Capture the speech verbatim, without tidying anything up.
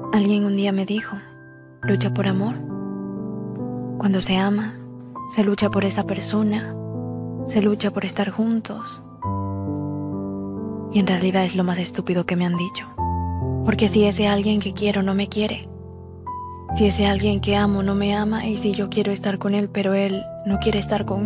Alguien un día me dijo, lucha por amor. Cuando se ama, se lucha por esa persona, se lucha por estar juntos. Y en realidad es lo más estúpido que me han dicho. Porque si ese alguien que quiero no me quiere, si ese alguien que amo no me ama, y si yo quiero estar con él pero él no quiere estar conmigo,